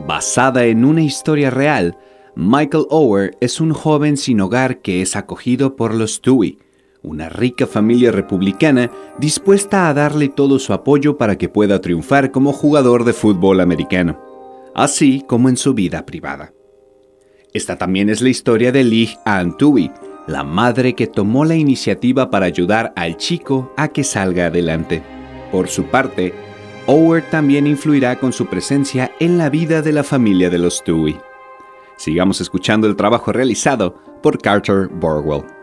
Basada en una historia real, Michael Oher es un joven sin hogar que es acogido por los Stewie, una rica familia republicana dispuesta a darle todo su apoyo para que pueda triunfar como jugador de fútbol americano, así como en su vida privada. Esta también es la historia de Leigh Ann Stewie, la madre que tomó la iniciativa para ayudar al chico a que salga adelante. Por su parte, Oher también influirá con su presencia en la vida de la familia de los Stewie. Sigamos escuchando el trabajo realizado por Carter Burwell.